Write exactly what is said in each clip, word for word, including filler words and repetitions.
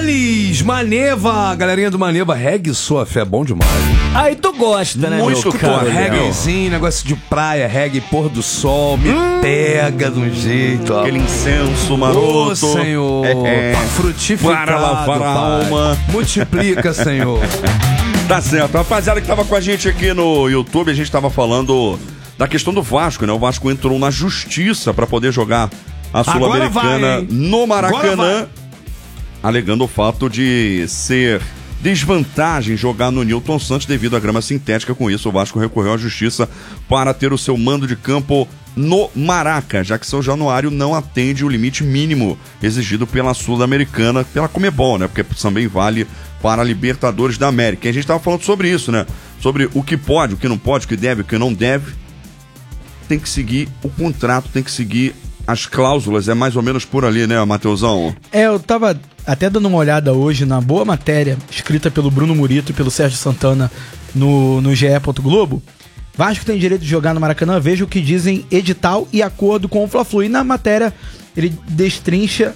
Denis Maneva, galerinha do Maneva, reggae sua fé, é bom demais. Aí tu gosta, né, Muito, meu cara? Reggaezinho, negócio de praia, reggae, pôr do sol, me hum. pega de um jeito, ó. Aquele incenso maroto. Ô, Senhor, é, é. frutificado, para lavar a alma. Multiplica, Senhor. Tá certo, rapaziada que tava com a gente aqui no YouTube, a gente tava falando da questão do Vasco, né? O Vasco entrou na justiça pra poder jogar a Sul-Americana no Maracanã, alegando o fato de ser desvantagem jogar no Newton Santos devido à grama sintética. Com isso, o Vasco recorreu à justiça para ter o seu mando de campo no Maraca, já que São Januário não atende o limite mínimo exigido pela Sul-Americana, pela Comebol, né? Porque também vale para a Libertadores da América. E a gente estava falando sobre isso, né? Sobre o que pode, o que não pode, o que deve, o que não deve. Tem que seguir o contrato, tem que seguir as cláusulas, é mais ou menos por ali, né, Mateusão? É, eu tava até dando uma olhada hoje na boa matéria escrita pelo Bruno Murito e pelo Sérgio Santana no, no G E. Globo. Vasco tem direito de jogar no Maracanã, veja o que dizem edital e acordo com o Fla-Flu. E na matéria ele destrincha,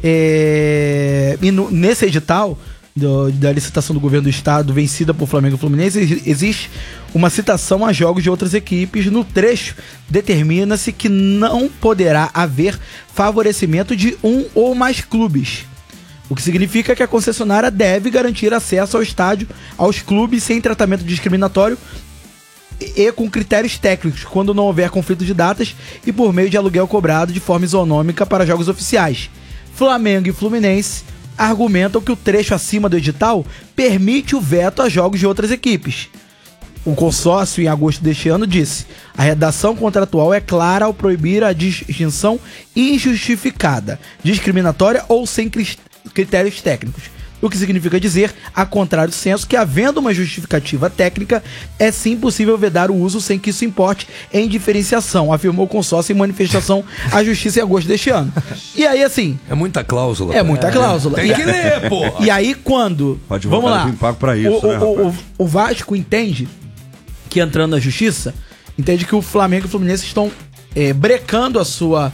é, e no, nesse edital do, da licitação do governo do estado vencida por Flamengo e Fluminense, existe uma citação a jogos de outras equipes. No trecho, determina-se que não poderá haver favorecimento de um ou mais clubes. O que significa que a concessionária deve garantir acesso ao estádio aos clubes sem tratamento discriminatório e com critérios técnicos, quando não houver conflito de datas e por meio de aluguel cobrado de forma isonômica para jogos oficiais. Flamengo e Fluminense argumentam que o trecho acima do edital permite o veto a jogos de outras equipes. O consórcio, em agosto deste ano, disse: a redação contratual é clara ao proibir a distinção injustificada, discriminatória ou sem critérios técnicos. O que significa dizer, a contrário do senso, que havendo uma justificativa técnica, é sim possível vedar o uso sem que isso importe em diferenciação, afirmou o consórcio em manifestação à justiça em agosto deste ano. E aí, assim... É muita cláusula. É muita é, cláusula. Tem e que a... ler, pô. E aí, quando... Pode vamos lá. Pago pra isso, o, né, o, o, o Vasco entende que, entrando na justiça, entende que o Flamengo e o Fluminense estão é, brecando a sua...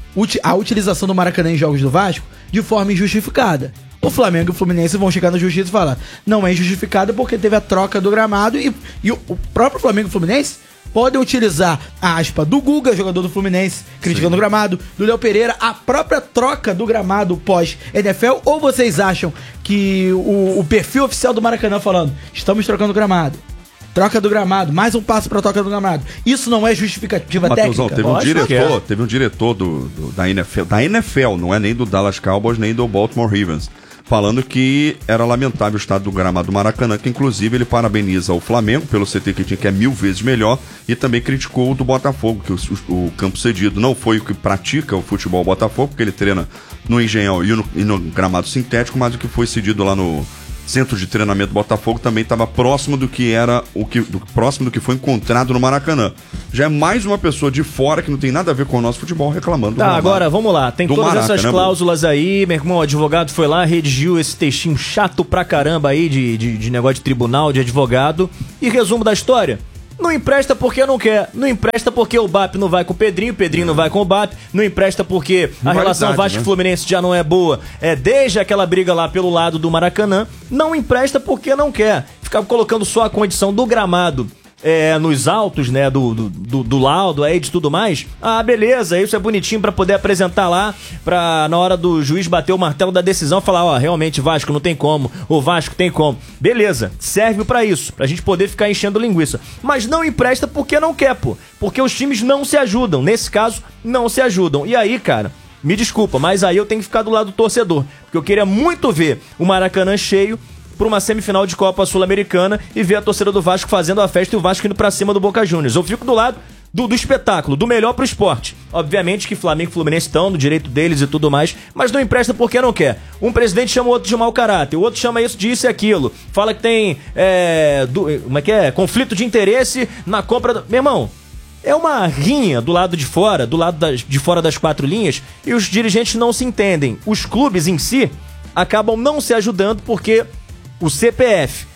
a utilização do Maracanã em jogos do Vasco de forma injustificada. O Flamengo e o Fluminense vão chegar na justiça e falar: não é injustificada porque teve a troca do gramado, e, e o, o próprio Flamengo e o Fluminense podem utilizar a aspa do Guga, jogador do Fluminense, criticando Sim. o gramado, do Léo Pereira, a própria troca do gramado pós-N F L, ou vocês acham que o, o perfil oficial do Maracanã falando: estamos trocando o gramado, troca do gramado, mais um passo para a troca do gramado, isso não é justificativa Mateusão, técnica? Teve um diretor, teve um diretor do, do, da N F L, da N F L, não é nem do Dallas Cowboys, nem do Baltimore Ravens, falando que era lamentável o estado do gramado do Maracanã, que inclusive ele parabeniza o Flamengo pelo C T que tinha, que é mil vezes melhor, e também criticou o do Botafogo, que o, o, o campo cedido não foi o que pratica o futebol Botafogo, porque ele treina no Engenhão e no, e no gramado sintético, mas o que foi cedido lá no centro de treinamento do Botafogo também estava próximo do que era o que do, próximo do que foi encontrado no Maracanã. Já é mais uma pessoa de fora que não tem nada a ver com o nosso futebol reclamando. Tá, agora vamos lá. Tem todas Maraca, essas né, cláusulas aí. Meu irmão, o advogado foi lá, redigiu esse textinho chato pra caramba aí de, de, de negócio de tribunal, de advogado. E resumo da história: não empresta porque não quer. Não empresta porque o B A P não vai com o Pedrinho, o Pedrinho não vai com o B A P. Não empresta porque a relação Vasco-Fluminense, né, já não é boa. É desde aquela briga lá pelo lado do Maracanã. Não empresta porque não quer. Ficar colocando só a condição do gramado é, nos autos, né, do, do, do, do laudo aí, de tudo mais. Ah, beleza, isso é bonitinho pra poder apresentar lá, pra na hora do juiz bater o martelo da decisão, falar: ó, realmente Vasco não tem como, o Vasco tem como. Beleza, serve pra isso, pra gente poder ficar enchendo linguiça. Mas não empresta porque não quer, pô. Porque os times não se ajudam, nesse caso, não se ajudam. E aí, cara, me desculpa, mas aí eu tenho que ficar do lado do torcedor, porque eu queria muito ver o Maracanã cheio para uma semifinal de Copa Sul-Americana e ver a torcida do Vasco fazendo a festa e o Vasco indo pra cima do Boca Juniors. Eu fico do lado do, do espetáculo, do melhor pro esporte. Obviamente que Flamengo e Fluminense estão no direito deles e tudo mais, mas não empresta porque não quer. Um presidente chama o outro de mau caráter, o outro chama isso de isso e aquilo. Fala que tem, é, do, como é que é? Conflito de interesse na compra do... Meu irmão, é uma rinha do lado de fora, do lado das, de fora das quatro linhas, e os dirigentes não se entendem. Os clubes em si acabam não se ajudando porque o C P F,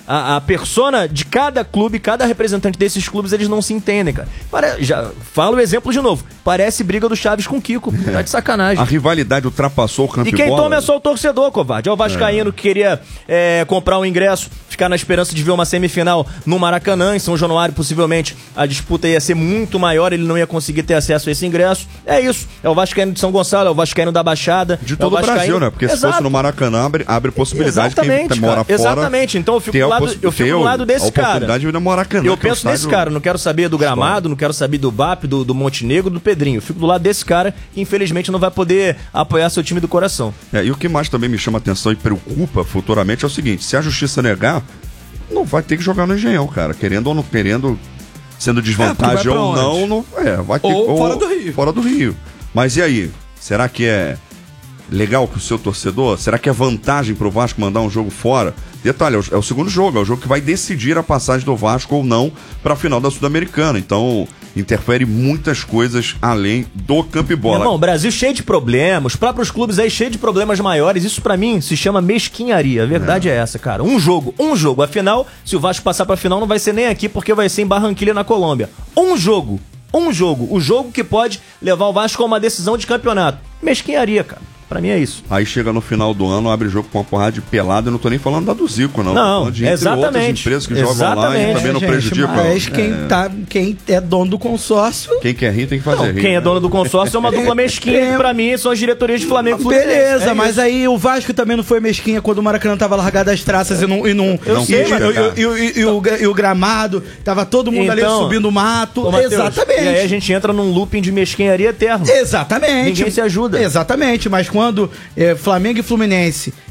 a, a persona de cada clube, cada representante desses clubes, eles não se entendem, cara. Pare... Já falo o exemplo de novo. Parece briga do Chaves com o Kiko. É. Tá de sacanagem. A rivalidade ultrapassou o campo e quem bola. toma é só o torcedor, covarde. É o vascaíno é. que queria é, comprar um ingresso, ficar na esperança de ver uma semifinal no Maracanã, em São Januário, possivelmente a disputa ia ser muito maior, ele não ia conseguir ter acesso a esse ingresso. É isso. É o vascaíno de São Gonçalo, é o vascaíno da Baixada. De todo é o Brasil, né? Porque Exato. se fosse no Maracanã, abre, abre possibilidade de quem mora fora. Exatamente. Então eu fico do lado, eu fico do lado desse cara. De Maracanã, eu penso nesse cara, não quero saber do Gramado, não quero saber do B A P, do, do Montenegro, do Pedrinho. Eu fico do lado desse cara que infelizmente não vai poder apoiar seu time do coração. É, e o que mais também me chama atenção e preocupa futuramente é o seguinte: se a justiça negar, não vai ter que jogar no Engenhão, cara. Querendo ou não querendo, sendo desvantagem é, ou não, não, é, vai ter ou, ou fora do Rio. Fora do Rio. Mas e aí? Será que é legal pro seu torcedor? Será que é vantagem pro Vasco mandar um jogo fora? Detalhe, é o, é o segundo jogo, é o jogo que vai decidir a passagem do Vasco ou não para a final da Sul-Americana. Então, interfere muitas coisas além do campo e bola. Irmão, o Brasil cheio de problemas, os próprios clubes aí cheio de problemas maiores. Isso pra mim se chama mesquinharia. A verdade é. é essa, cara. Um jogo, um jogo. Afinal, se o Vasco passar pra final, não vai ser nem aqui, porque vai ser em Barranquilla, na Colômbia. Um jogo. Um jogo. O jogo que pode levar o Vasco a uma decisão de campeonato. Mesquinharia, cara. Pra mim é isso. Aí chega no final do ano, abre jogo com uma porrada de pelada. Eu não tô nem falando da do Zico, não. Não, tô de exatamente. Outras empresas que exatamente. jogam lá e também não prejudicam. Mas quem, é. Tá, quem é dono do consórcio... Quem quer rir tem que fazer não, rir. Quem né? é dono do consórcio é uma dupla mesquinha. É. Que pra mim são as diretorias de Flamengo e Fluminense. Beleza, é mas isso. Aí o Vasco também não foi mesquinha quando o Maracanã tava largado as traças é. e não... E, não, eu e, sei, e, e, e, e, o, e o gramado, tava todo mundo então, ali subindo o mato. Ô, Mateus, exatamente. E aí a gente entra num looping de mesquinharia eterno. Exatamente. Ninguém se ajuda. Exatamente, mas quando é, Flamengo e Fluminense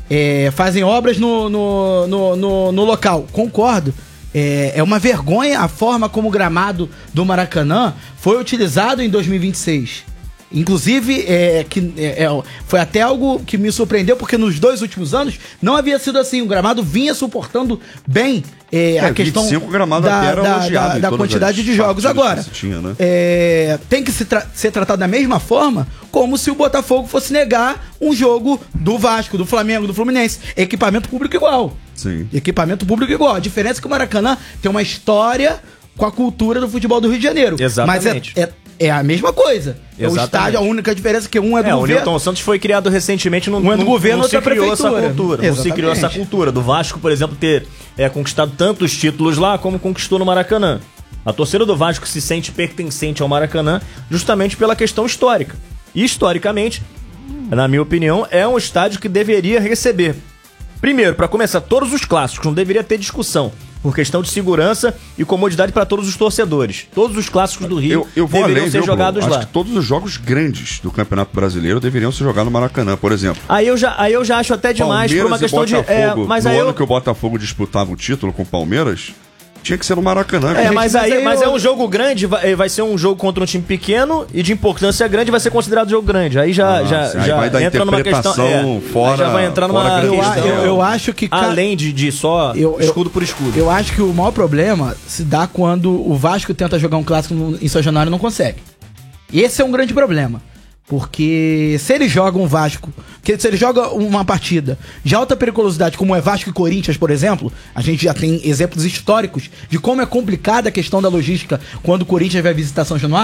É, fazem obras no, no, no, no, no local, concordo. É, é uma vergonha a forma como o gramado do Maracanã foi utilizado em dois mil e vinte e seis. Inclusive, é, que, é, foi até algo que me surpreendeu, porque nos dois últimos anos não havia sido assim. O gramado vinha suportando bem é, é, a questão gramado da, era da, da, da quantidade de jogos. Agora, tinha, né? é, tem que se tra- ser tratado da mesma forma como se o Botafogo fosse negar um jogo do Vasco, do Flamengo, do Fluminense. Equipamento público igual. Sim. Equipamento público igual. A diferença é que o Maracanã tem uma história com a cultura do futebol do Rio de Janeiro. Exatamente. Mas é, é É a mesma coisa. É o estádio, a única diferença é que um é do é, governo. O Newton Santos foi criado recentemente, não, um é do não, governo, não se outra criou prefeitura. essa cultura. Exatamente. Não se criou essa cultura. Do Vasco, por exemplo, ter é, conquistado tantos títulos lá como conquistou no Maracanã. A torcida do Vasco se sente pertencente ao Maracanã justamente pela questão histórica. E historicamente, na minha opinião, é um estádio que deveria receber. Primeiro, para começar, todos os clássicos, não deveria ter discussão. Por questão de segurança e comodidade para todos os torcedores. Todos os clássicos do Rio eu, eu vou deveriam além, ser viu, jogados Bruno? lá. Acho que todos os jogos grandes do Campeonato Brasileiro deveriam ser jogados no Maracanã, por exemplo. Aí eu já, aí eu já acho até demais Palmeiras por uma questão de... É, mas no aí ano eu... que o Botafogo disputava o título com o Palmeiras... Tinha que ser no Maracanã. É, gente, mas, aí, mas, aí mas eu... é um jogo grande, vai, vai ser um jogo contra um time pequeno e de importância grande, vai ser considerado jogo grande. Aí já, ah, já, aí já vai dar entra numa questão. É, fora, já vai entrar numa eu, questão. Eu, eu acho que. Além de, de só eu, escudo por escudo. Eu acho que o maior problema se dá quando o Vasco tenta jogar um clássico no, em São Januário e não consegue. E esse é um grande problema. Porque se ele joga um Vasco, que se ele joga uma partida de alta periculosidade, como é Vasco e Corinthians, por exemplo, a gente já tem exemplos históricos de como é complicada a questão da logística quando o Corinthians vai visitar São Januário.